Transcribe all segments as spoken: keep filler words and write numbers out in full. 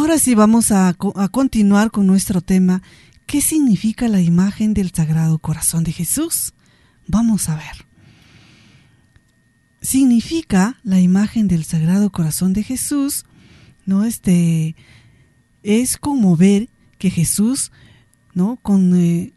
Ahora sí vamos a, a continuar con nuestro tema. ¿Qué significa la imagen del Sagrado Corazón de Jesús? Vamos a ver. Significa la imagen del Sagrado Corazón de Jesús, ¿no? Este es como ver que Jesús, ¿no? Con eh,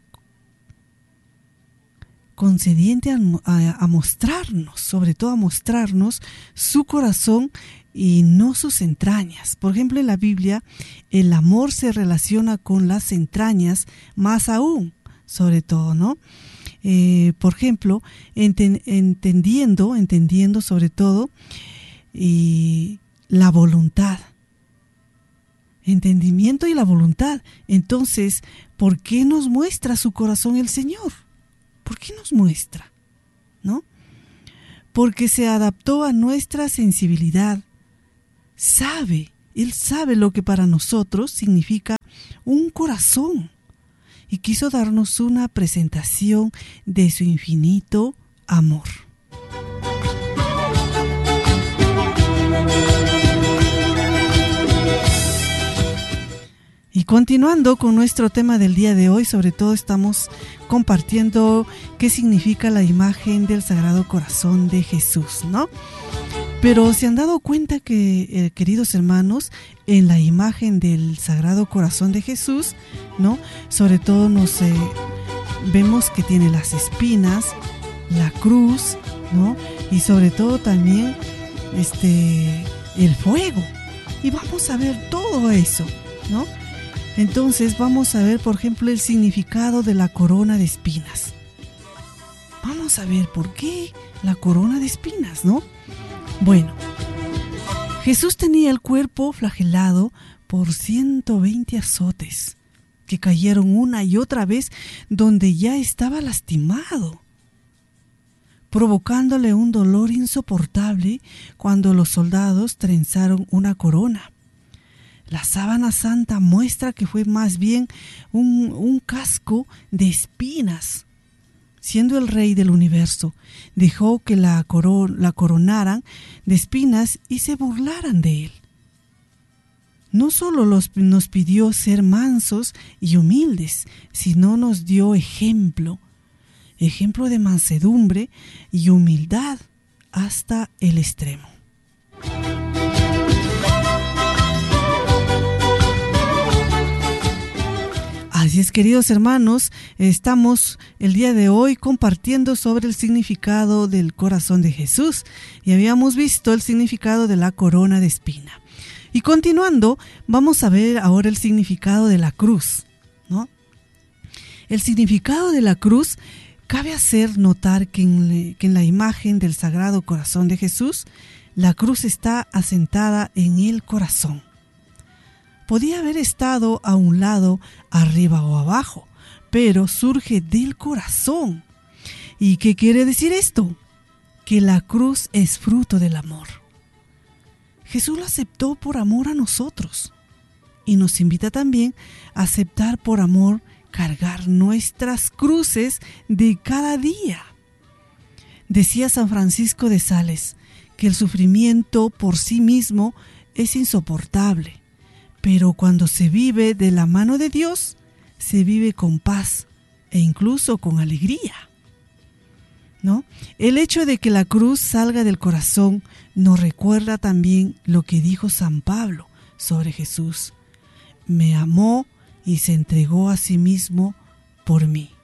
concediente a, a, a mostrarnos, sobre todo a mostrarnos su corazón y no sus entrañas. Por ejemplo, en la Biblia, el amor se relaciona con las entrañas más aún, sobre todo, ¿no? Eh, por ejemplo, enten, entendiendo, entendiendo sobre todo y la voluntad. Entendimiento y la voluntad. Entonces, ¿por qué nos muestra su corazón el Señor? ¿Por qué nos muestra? ¿No? Porque se adaptó a nuestra sensibilidad. Sabe, Él sabe lo que para nosotros significa un corazón y quiso darnos una presentación de su infinito amor. Y continuando con nuestro tema del día de hoy, sobre todo estamos compartiendo qué significa la imagen del Sagrado Corazón de Jesús, ¿no? Pero se han dado cuenta que, eh, queridos hermanos, en la imagen del Sagrado Corazón de Jesús, ¿no? Sobre todo nos eh, vemos que tiene las espinas, la cruz, ¿no? Y sobre todo también este el fuego. Y vamos a ver todo eso, ¿no? Entonces vamos a ver, por ejemplo, el significado de la corona de espinas. Vamos a ver por qué la corona de espinas, ¿no? Bueno, Jesús tenía el cuerpo flagelado por ciento veinte azotes que cayeron una y otra vez donde ya estaba lastimado, provocándole un dolor insoportable cuando los soldados trenzaron una corona. La sábana santa muestra que fue más bien un, un casco de espinas. Siendo el rey del universo, dejó que la, coron, la coronaran de espinas y se burlaran de él. No solo los, nos pidió ser mansos y humildes, sino nos dio ejemplo, ejemplo de mansedumbre y humildad hasta el extremo. Así es, queridos hermanos, estamos el día de hoy compartiendo sobre el significado del corazón de Jesús y habíamos visto el significado de la corona de espina. Y continuando, vamos a ver ahora el significado de la cruz, ¿no? El significado de la cruz cabe hacer notar que en, que en la imagen del Sagrado Corazón de Jesús, la cruz está asentada en el corazón. Podía haber estado a un lado, arriba o abajo, pero surge del corazón. ¿Y qué quiere decir esto? Que la cruz es fruto del amor. Jesús lo aceptó por amor a nosotros y nos invita también a aceptar por amor cargar nuestras cruces de cada día. Decía San Francisco de Sales que el sufrimiento por sí mismo es insoportable. Pero cuando se vive de la mano de Dios, se vive con paz e incluso con alegría, ¿no? El hecho de que la cruz salga del corazón nos recuerda también lo que dijo San Pablo sobre Jesús. Me amó y se entregó a sí mismo por mí.